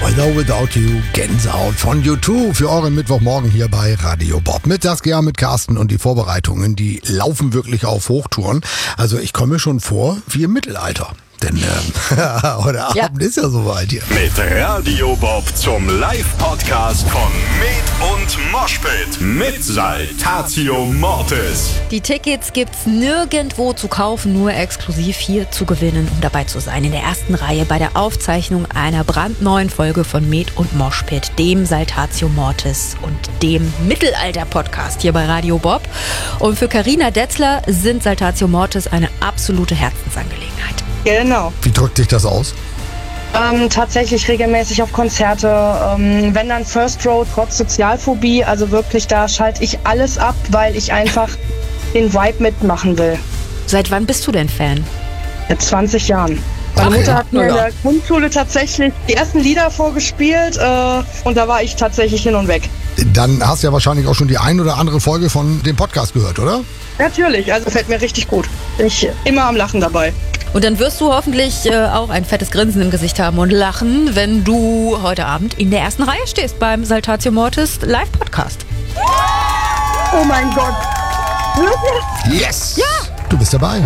Hello Without You, Gänsehaut von U2 für euren Mittwochmorgen hier bei Radio Bob. Mit Saskia, mit Carsten und die Vorbereitungen, die laufen wirklich auf Hochtouren. Also ich komme mir schon vor wie im Mittelalter. Denn heute Abend ist ja soweit hier. Mit Radio Bob zum Live-Podcast von Med und Moshpit mit Saltatio Mortis. Die Tickets gibt's nirgendwo zu kaufen, nur exklusiv hier zu gewinnen, um dabei zu sein in der ersten Reihe bei der Aufzeichnung einer brandneuen Folge von Med und Moshpit, dem Saltatio Mortis und dem Mittelalter-Podcast hier bei Radio Bob. Und für Carina Detzler sind Saltatio Mortis eine absolute Herzensangelegenheit. Genau. Wie drückt sich das aus? Tatsächlich regelmäßig auf Konzerte, wenn dann First Row trotz Sozialphobie, also wirklich da schalte ich alles ab, weil ich einfach den Vibe mitmachen will. Seit wann bist du denn Fan? Seit 20 Jahren. Meine Mutter hat mir in der Grundschule tatsächlich die ersten Lieder vorgespielt und da war ich tatsächlich hin und weg. Dann hast du ja wahrscheinlich auch schon die ein oder andere Folge von dem Podcast gehört, oder? Natürlich, also gefällt mir richtig gut. Bin ich immer am Lachen dabei. Und dann wirst du hoffentlich auch ein fettes Grinsen im Gesicht haben und lachen, wenn du heute Abend in der ersten Reihe stehst beim Saltatio Mortis Live-Podcast. Oh mein Gott. Wirklich? Yes! Ja! Du bist dabei.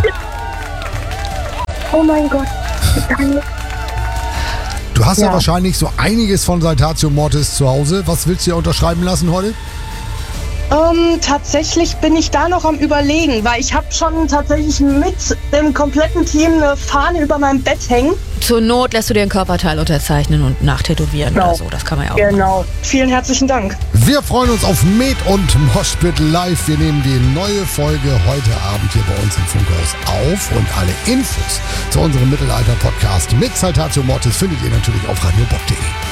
Oh mein Gott. Du hast ja wahrscheinlich so einiges von Saltatio Mortis zu Hause. Was willst du dir unterschreiben lassen heute? Tatsächlich bin ich da noch am Überlegen, weil ich habe schon tatsächlich mit dem kompletten Team eine Fahne über meinem Bett hängen. Zur Not lässt du dir ein Körperteil unterzeichnen und nachtätowieren oder so. Das kann man ja auch. Genau. Vielen herzlichen Dank. Wir freuen uns auf Med und Moshpit live. Wir nehmen die neue Folge heute Abend hier bei uns im Funkhaus auf. Und alle Infos zu unserem Mittelalter-Podcast mit Saltatio Mortis findet ihr natürlich auf radiobob.de.